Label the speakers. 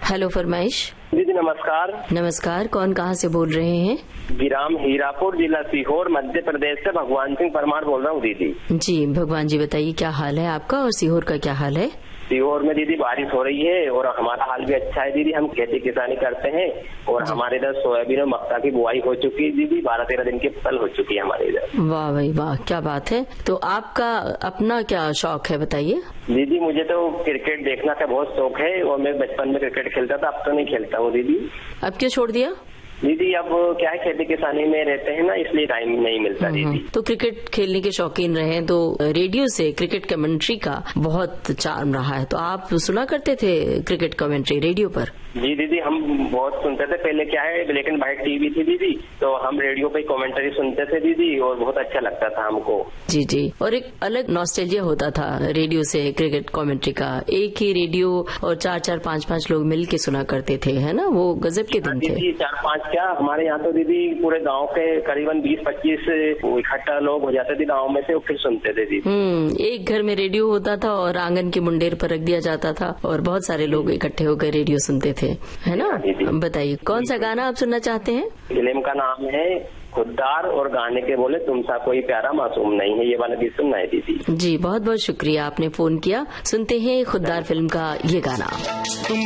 Speaker 1: Hello फरमाइश।
Speaker 2: दीदी नमस्कार।
Speaker 1: नमस्कार, कौन कहाँ से बोल रहे हैं?
Speaker 2: विराम हीरापुर, जिला सीहोर, मध्य प्रदेश से भगवान सिंह परमार बोल रहा हूँ दीदी।
Speaker 1: जी भगवान जी, बताइए क्या हाल है आपका और सीहोर का क्या हाल है?
Speaker 2: सीहोर में दीदी बारिश हो रही है और हमारा हाल भी अच्छा है दीदी। हम खेती किसानी करते हैं और हमारे इधर सोयाबीन और मक्का की बुआई हो चुकी है दीदी। 12-13 दिन की फसल हो चुकी है हमारे इधर।
Speaker 1: वाह भाई वाह, क्या बात है। तो आपका अपना क्या शौक है बताइए?
Speaker 2: दीदी मुझे तो क्रिकेट देखना का बहुत शौक है और मैं बचपन में क्रिकेट खेलता था, अब तो नहीं खेलता हूँ दीदी।
Speaker 1: अब क्यों छोड़ दिया?
Speaker 2: दीदी अब क्या है, खेती किसानी में रहते हैं ना, इसलिए टाइम नहीं मिलता दीदी।
Speaker 1: तो क्रिकेट खेलने के शौकीन रहे तो रेडियो से क्रिकेट कमेंट्री का बहुत चार्म रहा है। तो आप सुना करते थे क्रिकेट कमेंट्री रेडियो पर?
Speaker 2: जी दीदी, हम बहुत सुनते थे। पहले क्या है, ब्लैक एंड व्हाइट टीवी थी दीदी, तो हम रेडियो पे कमेंट्री सुनते थे दीदी और बहुत अच्छा लगता था हमको।
Speaker 1: जी जी, और एक अलग नॉस्टैल्जिया होता था रेडियो से क्रिकेट कमेंट्री का। एक ही रेडियो और 4-4, 5-5 लोग मिल के सुना करते थे, है ना? वो गजब के दिन थे।
Speaker 2: 4-5 क्या, हमारे यहाँ तो दीदी पूरे गांव के करीबन 20-25 इकट्ठा लोग हो जाते थे गांव में से, फिर सुनते थे दीदी।
Speaker 1: एक घर में रेडियो होता था और आंगन के मुंडेर पर रख दिया जाता था और बहुत सारे लोग इकट्ठे होकर रेडियो सुनते थे, है ना? बताइए कौन सा गाना आप सुनना चाहते हैं? फिल्म
Speaker 2: का नाम है खुददार और गाने के बोले तुम सा कोई प्यारा मासूम नहीं है, ये वाला गीत सुनना है दीदी।
Speaker 1: जी बहुत बहुत शुक्रिया, आपने फोन किया। सुनते हैं खुददार फिल्म का ये गाना।